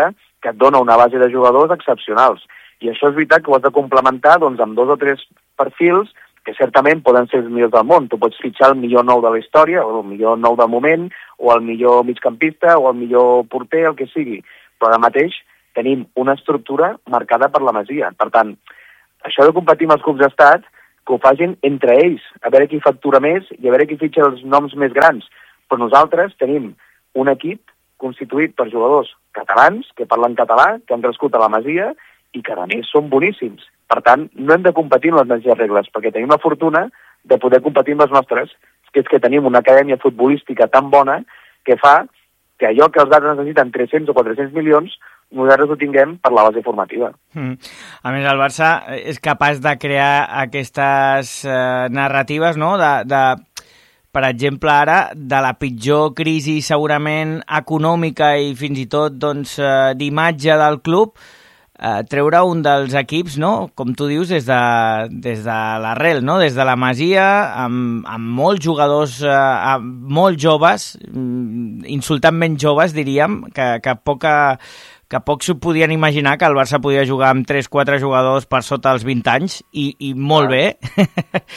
que et dona una base de jugadors excepcionals. I això és veritat que ho has de complementar doncs, amb dos o tres perfils que certament poden ser els millors del món. Tu pots fitxar el millor nou de la història, o el millor nou del moment, o el millor migcampista, o el millor porter, el que sigui. Però ara mateix tenim una estructura marcada per la Masia. Per tant, això de competir amb els clubs d'estat, que ho facin entre ells, a veure qui factura més i a veure qui fitxa els noms més grans. Però nosaltres tenim un equip constituït per jugadors catalans, que parlen català, que han crescut a la Masia i que a més són boníssims. Per tant, no hem de competir amb les mateixes regles, perquè tenim la fortuna de poder competir amb les nostres, que és que tenim una acadèmia futbolística tan bona que fa que allò que els altres necessiten tres-cents o quatre-cents milions, nosaltres ho tinguem per la base formativa. Mm. A més, el Barça és capaç de crear aquestes eh, narratives, no?, de... de... per exemple, ara, de la pitjor crisi segurament econòmica i fins i tot doncs, d'imatge del club, eh, treure un dels equips, no?, com tu dius, des de, des de l'arrel, no?, des de la Masia, amb, amb molts jugadors, eh, molt joves, insultantment joves, diríem, que, que poca... que pocs s'ho podien imaginar que el Barça podia jugar amb tres quatre jugadors per sota els vint anys, i, i molt ah. bé.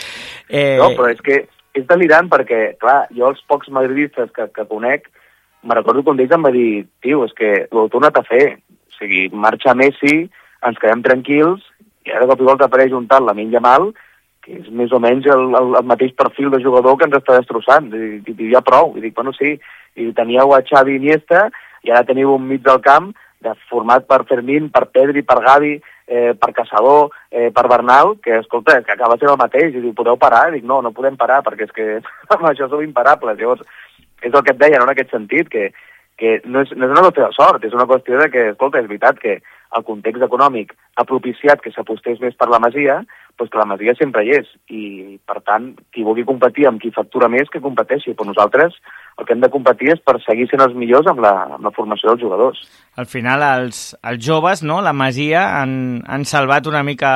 eh... No, però és que és delirant perquè, clar, jo els pocs madridistes que, que conec, me recordo quan ells em va dir, tio, és que ho he tornat a fer. O sigui, marxa Messi, ens quedem tranquils, i ara de cop i volta apareix un tal Lamine Yamal, que és més o menys el, el, el mateix perfil de jugador que ens està destrossant. I, i, i ja prou. I dic, bueno, sí, i teníeu a Xavi Iniesta, i ara teniu un mig del camp de format per Fermín, per Pedri, per Gavi, eh, per Caçador, eh, per Bernal, que, escolta, que acaba sent el mateix, i diu, podeu parar? I dic, no, no podem parar, perquè és que amb això som imparables. Llavors, és el que et deia, no?, en aquest sentit, que, que no, és, no és una qüestió de sort, és una qüestió de que, escolta, és veritat que el context econòmic ha propiciat que s'apostés més per la Masia, doncs que la Masia sempre hi és, i, per tant, qui vulgui competir amb qui factura més, que competeixi. Però nosaltres el que hem de competir és per seguir sent els millors amb la, amb la formació dels jugadors. Al final, els, els joves, no?, la Masia, han, han salvat una mica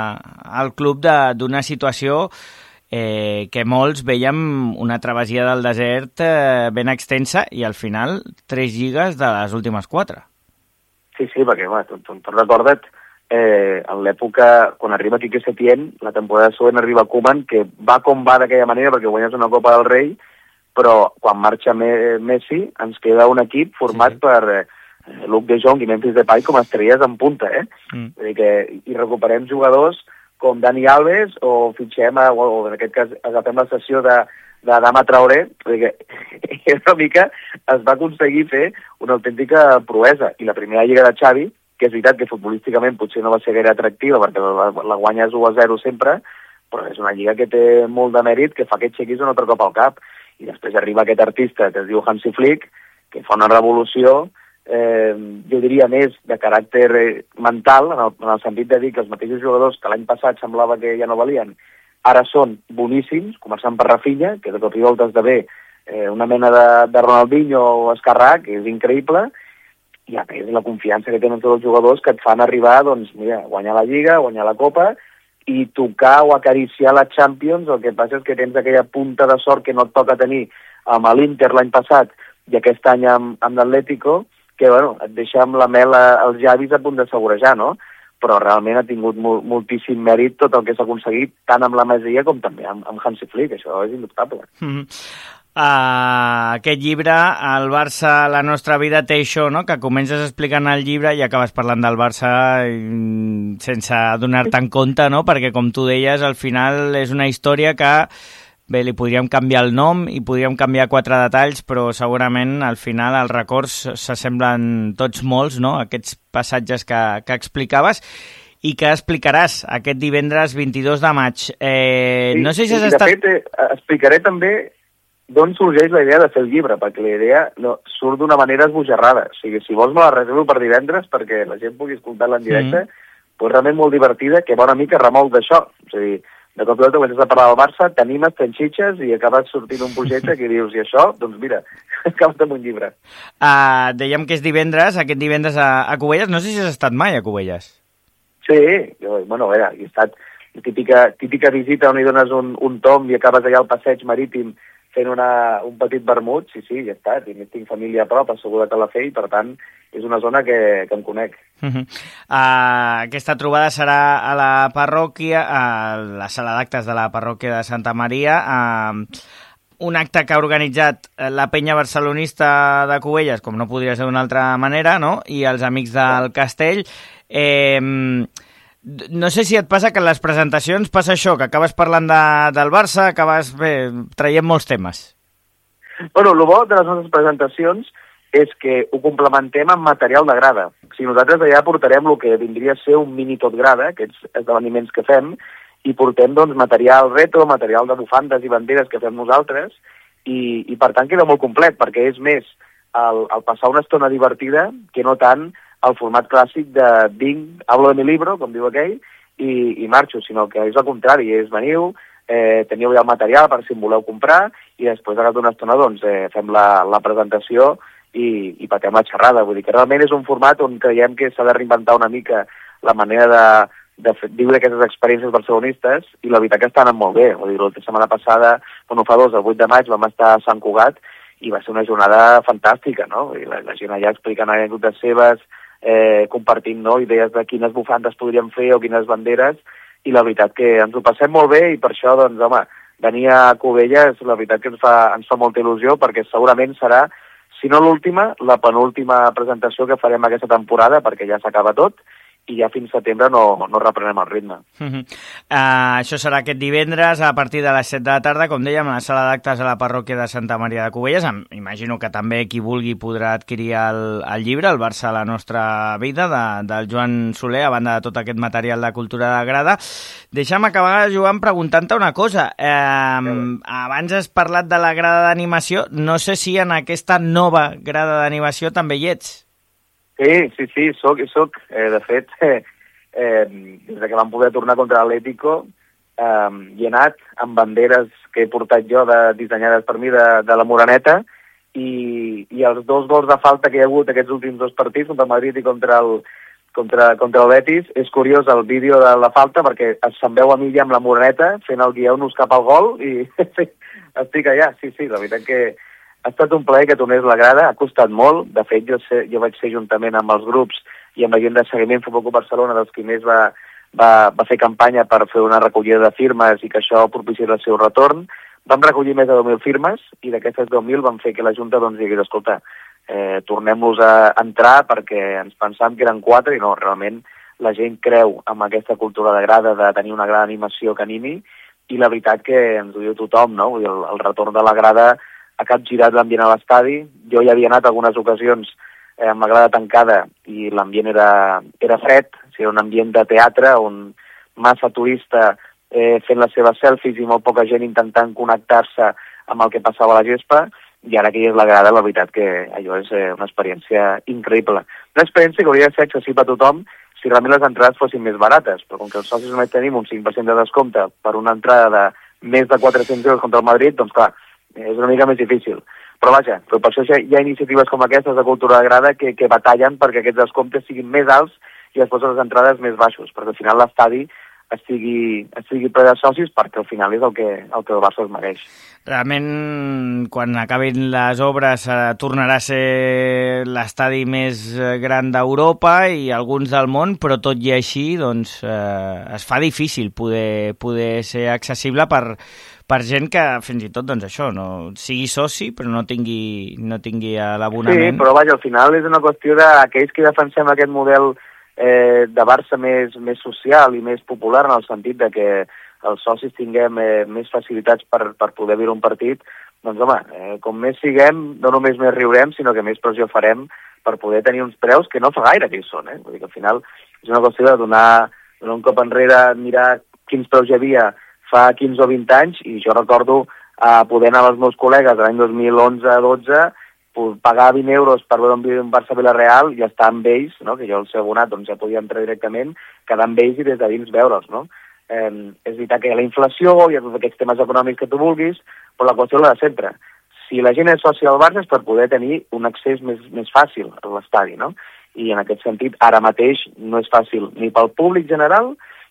el club d'una situació eh, que molts veiem una travessia del desert eh, ben extensa, i al final tres lligues de les últimes quatre. Sí, sí, perquè, bueno, tu, tu, tu recorda't, eh, en l'època, quan arriba Quique Setién, la temporada següent arriba Koeman, que va com va d'aquella manera perquè guanyes una Copa del Rei, però quan marxa Messi ens queda un equip format sí. per eh, Luc de Jong i Memphis Depay com a estrelles en punta, eh? Mm. Vull dir que hi recuperem jugadors com Dani Alves, o fitxem, a, o en aquest cas agafem la sessió de, de Adama Traoré. Vull dir que una mica es va aconseguir fer una autèntica proesa. I la primera lliga de Xavi, que és veritat que futbolísticament potser no va ser gaire atractiva perquè la, la guanyes u a zero sempre, però és una lliga que té molt de mèrit, que fa que et aixequis un altre cop al cap. I després arriba aquest artista que es diu Hansi Flick, que fa una revolució, eh, jo diria més de caràcter mental, en el, en el sentit de dir que els mateixos jugadors que l'any passat semblava que ja no valien, ara són boníssims, començant per Rafinha, que de cop i volta esdevé eh, una mena de, de Ronaldinho o Escarrà, que és increïble, i a més la confiança que tenen tots els jugadors que et fan arribar, doncs, mira, guanyar la Lliga, guanyar la Copa, i tocar o acariciar la Champions. El que passa és que tens aquella punta de sort que no et toca tenir amb l'Inter l'any passat i aquest any amb, amb l'Atlético, que, bueno, et deixa amb la mel als llavis a punt de segurejar, no? Però realment ha tingut mol, moltíssim mèrit tot el que s'ha aconseguit, tant amb la Masia com també amb, amb Hansi Flick. Això és indubtable. Mm-hmm. Uh, aquest llibre, el Barça, la nostra vida, té això, no?, que comences explicant el llibre i acabes parlant del Barça i, sense adonar-te en compte, no?, perquè, com tu deies, al final és una història que, bé, li podríem canviar el nom i podríem canviar quatre detalls, però segurament al final els records s'assemblen tots molts, no?, aquests passatges que, que explicaves i que explicaràs aquest divendres vint-i-dos de maig. Eh, sí, no sé si has de estat... fet, eh, explicaré també d'on sorgeix la idea de fer el llibre, perquè la idea no, surt d'una manera esbojarrada. O sigui, si vols me la reservo per divendres perquè la gent pugui escoltar-la en directe, mm. pues realment molt divertida, que va una mica remolc d'això. O sigui, de cop i volta comences a parlar del Barça, t'animes, t'enxitxes i acabes sortint un projecte que dius, i això? Doncs mira, acabes amb un llibre. Uh, dèiem que és divendres, aquest divendres a, a Cubelles. No sé si has estat mai a Cubelles. Sí, jo, bueno, a veure, he estat la típica, típica visita on hi dones un, un tomb i acabes allà al passeig marítim fent una, un petit vermut, sí, sí, ja està. Tinc, tinc família a prop, assegurat a la fe, i per tant és una zona que, que em conec. Uh -huh. uh, aquesta trobada serà a la parròquia, a la sala d'actes de la parròquia de Santa Maria, uh, un acte que ha organitzat la penya barcelonista de Cubelles, com no podria ser d'una altra manera, no? I els amics del Castell. Eh, no sé si et passa que en les presentacions passa això, que acabes parlant de, del Barça, acabes bé, traient molts temes. Bueno, el bo de les nostres presentacions és que ho complementem amb material de grada. O sigui, nosaltres allà portarem el que vindria a ser un mini tot grada, aquests esdeveniments que fem, i portem doncs, material retro, material de bufandes i banderes que fem nosaltres, i, i per tant queda molt complet, perquè és més el, el passar una estona divertida que no tant el format clàssic de vinc, hablo de mi libro, com diu aquell, i, i marxo, sinó que és el contrari, és veniu, eh, teniu ja el material per si em voleu comprar, i després de una estona doncs, eh, fem la, la presentació i, i patem la xerrada. Vull dir que realment és un format on creiem que s'ha de reinventar una mica la manera de, de fer, viure aquestes experiències barcelonistes, i la veritat que estan anant molt bé. Vull dir, la setmana passada, bueno, fa dos, el vuit de maig, vam estar a Sant Cugat, i va ser una jornada fantàstica, no? I la, la gent allà explicant anècdotes seves, eh, compartint, no?, idees de quines bufandes podríem fer o quines banderes, i la veritat que ens ho passem molt bé, i per això, doncs, home, venir a Cubelles, la veritat que ens fa, ens fa molta il·lusió, perquè segurament serà, si no l'última, la penúltima presentació que farem aquesta temporada, perquè ja s'acaba tot, i ja fins setembre no, no reprenem el ritme. Uh -huh. uh, això serà aquest divendres a partir de les set de la tarda, com dèiem, a la sala d'actes a la parròquia de Santa Maria de Cubelles. Imagino que també qui vulgui podrà adquirir el, el llibre, el Barça a la nostra vida, de, del Joan Soler, a banda de tot aquest material de cultura de grada. Deixa'm acabar, Joan, preguntant-te una cosa. Eh, sí. Abans has parlat de la grada d'animació. No sé si en aquesta nova grada d'animació també hi ets. Sí, sí, sí, soc, soc. Eh, de fet, eh, eh, des que vam poder tornar contra l'Atlético, eh, hi he anat amb banderes que he portat jo de, dissenyades per mi de, de la Moreneta, i, i els dos gols de falta que hi ha hagut aquests últims dos partits, contra el Madrid i contra el, contra, contra el Betis, és curiós el vídeo de la falta, perquè se'm veu a mi ja amb la Moreneta fent el guió-nos cap al gol, i estic allà, sí, sí, la veritat que ha estat un plaer que tornés la grada, ha costat molt. De fet, jo, sé, jo vaig ser juntament amb els grups i amb la gent de seguiment Futbol Club Barcelona, dels qui més va, va, va fer campanya per fer una recollida de firmes i que això propiciés el seu retorn. Vam recollir més de deu mil firmes, i d'aquestes deu mil vam fer que la Junta doncs, digués, escolta, eh, tornem-los a entrar, perquè ens pensàvem que eren quatre, i no, realment la gent creu en aquesta cultura de grada, de tenir una gran animació que animi, i la veritat que ens ho diu tothom, no? Vull dir, el, el retorn de la grada ha capgirat l'ambient a l'estadi. Jo ja havia anat algunes ocasions eh, amb la grada tancada, i l'ambient era, era fred, o sigui, era un ambient de teatre on massa turista eh, fent les seves selfies i molt poca gent intentant connectar-se amb el que passava a la gespa, i ara que hi és la grada, la veritat que allò és eh, una experiència increïble. Una experiència que hauria de ser accessible a tothom si realment les entrades fossin més barates, però com que els socis només tenim un cinc per cent de descompte per una entrada de més de quatre-cents euros contra el Madrid, doncs clar, és una mica més difícil. Però vaja, però per això hi ha iniciatives com aquestes de cultura de grada que, que batallen perquè aquests descomptes siguin més alts i després les entrades més baixos, perquè al final l'estadi estigui, estigui ple de socis, perquè al final és el que el, que el Barça es mereix. Realment, quan acabin les obres, eh, tornarà a ser l'estadi més gran d'Europa i alguns del món, però tot i així doncs, eh, es fa difícil poder, poder ser accessible per per gent que fins i tot, doncs això, no sigui soci, però no tingui, no tingui l'abonament. Sí, però vaja, al final és una qüestió d'aquells que defensem aquest model eh, de Barça més, més social i més popular, en el sentit de que els socis tinguem eh, més facilitats per, per poder viure un partit, doncs home, eh, com més siguem, no només més riurem, sinó que més pressió farem per poder tenir uns preus que no fa gaire que hi són. Eh? Vull dir que al final és una qüestió de donar, donar un cop enrere, mirar quins preus hi havia fa quinze o vint anys, i jo recordo eh, poder anar als meus col·legues l'any dos mil onze dotze, pagar vint euros per veure un Barça-Villarreal i estar amb ells, no? Que jo el seu abonat doncs, ja podia entrar directament, quedar amb ells i des de dins veure'ls. No? Eh, és veritat que hi ha la inflació, hi ha tots aquests temes econòmics que tu vulguis, però la qüestió és la de sempre. Si la gent és soci del Barça és per poder tenir un accés més, més fàcil a l'estadi, no? I en aquest sentit, ara mateix no és fàcil ni pel públic general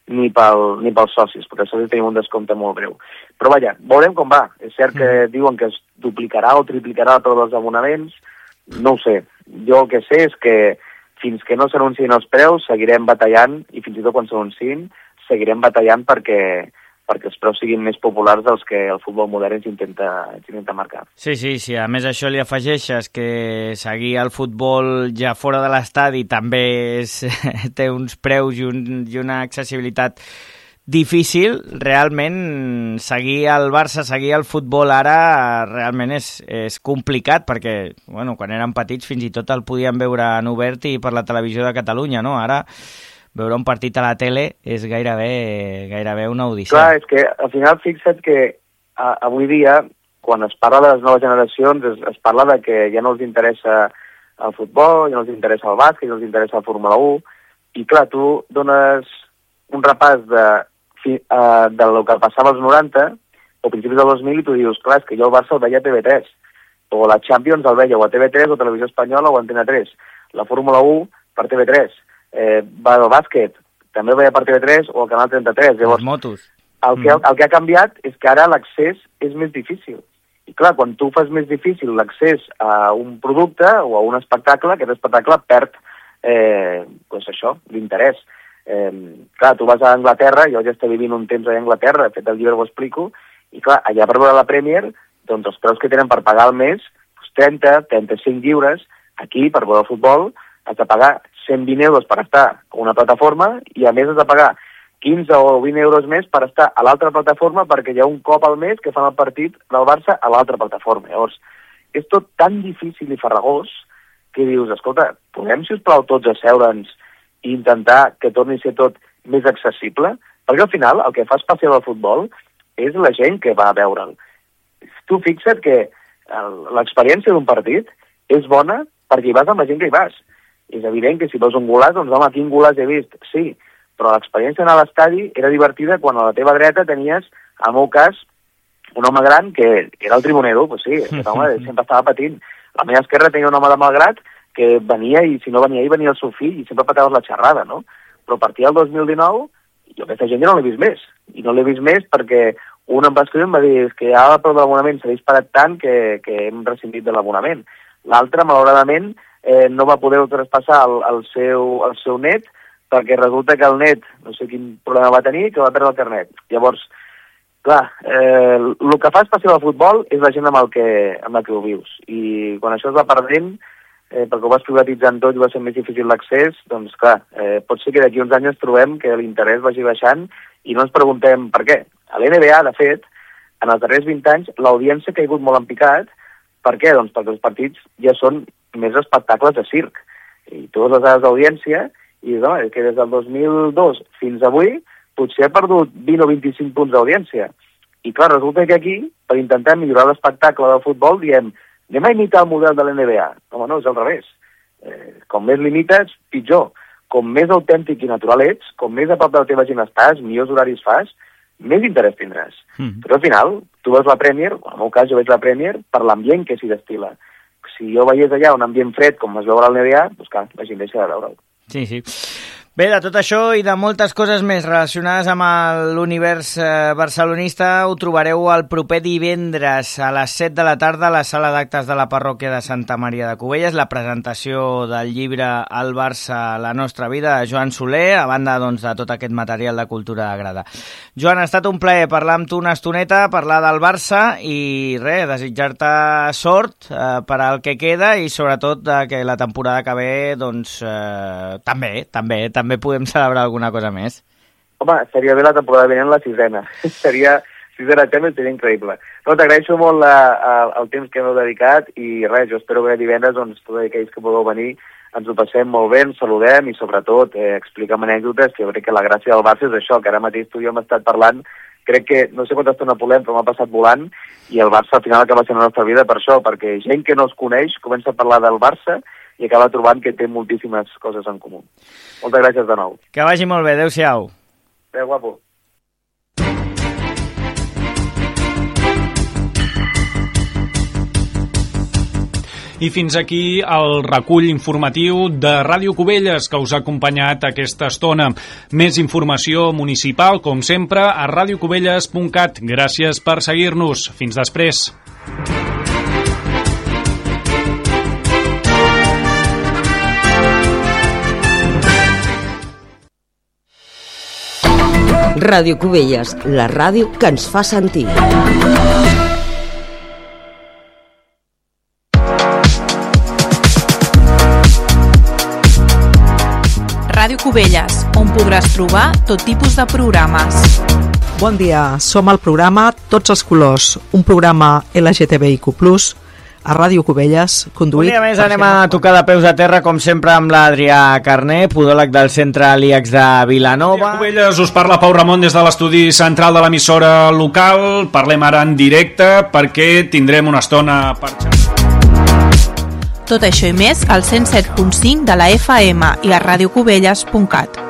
ni, pel, ni pels socis, perquè els socis tenim un descompte molt breu. Però vaja, veurem com va. És cert que mm. diuen que es duplicarà o triplicarà tots els abonaments, no ho sé. Jo el que sé és que fins que no s'anunciïn els preus seguirem batallant, i fins i tot quan s'anunciïn seguirem batallant perquè, perquè els preus siguin més populars dels que el futbol modern ens intenta, ens intenta marcar. Sí, sí, sí. A més això li afegeixes que seguir el futbol ja fora de l'estadi també és, té uns preus i, un, i una accessibilitat difícil. Realment seguir el Barça, seguir el futbol ara realment és, és complicat perquè, bueno, quan érem petits fins i tot el podíem veure en obert i per la televisió de Catalunya, no? Ara veure un partit a la tele és gairebé, gairebé una odissea. Clar, és que al final fixa't que a, avui dia, quan es parla de les noves generacions, es, es parla de que ja no els interessa el futbol, ja no els interessa el bàsquet, ja no els interessa el Fórmula u, i clar, tu dones un repàs de Fi, uh, del que passava als noranta o principis del dos mil i tu dius, clar, és que jo el Barça el veia a T V tres, o la Champions el veia o a T V tres o a Televisió Espanyola o a Antena tres, la Fórmula u per T V tres, eh, va el bàsquet també el veia per T V tres o al Canal trenta-tres. Llavors, les motos. El que, el que ha canviat és que ara l'accés és més difícil. I clar, quan tu fas més difícil l'accés a un producte o a un espectacle, aquest espectacle perd eh, doncs això, l'interès. Eh, clar, tu vas a Anglaterra, jo ja estic vivint un temps a Anglaterra, he fet el llibre, ho explico, i clar, allà per veure la Premier, doncs els preus que tenen per pagar al mes, doncs trenta, trenta-cinc lliures, aquí, per veure el futbol, has de pagar cent vint euros per estar a una plataforma i a més has de pagar quinze o vint euros més per estar a l'altra plataforma perquè hi ha un cop al mes que fan el partit del Barça a l'altra plataforma. Llavors, és tot tan difícil i farragós que dius, escolta, podem, si us plau, tots asseure'ns i intentar que torni a ser tot més accessible? Perquè al final el que fa especial al futbol és la gent que va a veure'l. Tu fixa't que l'experiència d'un partit és bona perquè hi vas amb la gent que hi vas. És evident que si veus un golaç, doncs home, quin golaç he vist? Sí, però l'experiència anar a l'estadi era divertida quan a la teva dreta tenies, en el meu cas, un home gran que era el Tribunero, pues sí, aquest home sempre estava patint. A la meva esquerra tenia un home de Malgrat que venia, i si no venia ell, venia el seu fill, i sempre pataves la xerrada, no? Però a partir del dos mil dinou, jo aquesta gent ja no l'he vist més. I no l'he vist més perquè un em va escriure i em va dir que ja el preu de l'abonament s'ha disparat tant que, que hem rescindit de l'abonament. L'altre, malauradament, eh, no va poder traspassar el, el, seu, el seu net perquè resulta que el net, no sé quin problema va tenir, que va perdre el carnet. Llavors, clar, eh, el que fa especial al futbol és la gent amb, el que, amb la que ho vius. I quan això es va perdent, eh, perquè ho vas privatitzant tot i va ser més difícil l'accés, doncs clar, eh, pot ser que d'aquí uns anys ens trobem que l'interès vagi baixant i no ens preguntem per què. A l'N B A, de fet, en els darrers vint anys, l'audiència ha caigut molt en picat. Per què? Doncs perquè els partits ja són més espectacles de circ. I totes les dades d'audiència, i no, és que des del dos mil dos fins avui, potser ha perdut vint o vint-i-cinc punts d'audiència. I clar, resulta que aquí, per intentar millorar l'espectacle del futbol, diem, anem a imitar el model de l'N B A. Home, no, és al revés. Eh, com més limites, pitjor. Com més autèntic i natural ets, com més a prop de la teva gent estàs, millors horaris fas, més interès tindràs. Mm. Però al final, tu veus la Premier, en el meu cas jo veig la Premier per l'ambient que s'hi destila. Si jo veiés allà un ambient fred com es veu a l'N B A, doncs clar, la gent deixa de veure'l. Sí, sí. Bé, de tot això i de moltes coses més relacionades amb l'univers eh, barcelonista ho trobareu el proper divendres a les set de la tarda a la sala d'actes de la parròquia de Santa Maria de Cubelles, la presentació del llibre El Barça, la nostra vida, de Joan Soler, a banda doncs, de tot aquest material de cultura de grada. Joan, ha estat un plaer parlar amb tu una estoneta, parlar del Barça i res, desitjar-te sort eh, per al que queda i sobretot de que la temporada que ve doncs, eh, també, també, també també podem celebrar alguna cosa més. Home, seria bé la temporada vinent la sisena. seria sisena tema, seria increïble. No, t'agraeixo molt la, a, el temps que m'heu dedicat i res, jo espero que divendres doncs, tots aquells que podeu venir ens ho passem molt bé, ens saludem i sobretot eh, expliquem anècdotes, que jo crec que la gràcia del Barça és això, que ara mateix tu i jo hem estat parlant, crec que no sé quanta estona volem, però m'ha passat volant i el Barça al final acaba sent la nostra vida per això, perquè gent que no es coneix comença a parlar del Barça i acaba trobant que té moltíssimes coses en comú. Moltes gràcies de nou. Que vagi molt bé, adéu-siau. Adéu, guapo. I fins aquí el recull informatiu de Ràdio Cubelles que us ha acompanyat aquesta estona. Més informació municipal, com sempre, a radio cubelles punt cat. Gràcies per seguir-nos. Fins després. Ràdio Cubelles, la ràdio que ens fa sentir. Ràdio Cubelles, on podràs trobar tot tipus de programes. Bon dia, som al programa Tots els colors, un programa L G T B I Q plus, a Ràdio Cubelles, conduït... Un dia més anem a tocar de peus a terra, com sempre, amb l'Adrià Carné, podòleg del Centre l'I A X de Vilanova. A Cubelles us parla Pau Ramon des de l'estudi central de l'emissora local. Parlem ara en directe perquè tindrem una estona per xerrar. Tot això i més al cent set punt cinc de la F M i a radio cubelles punt cat.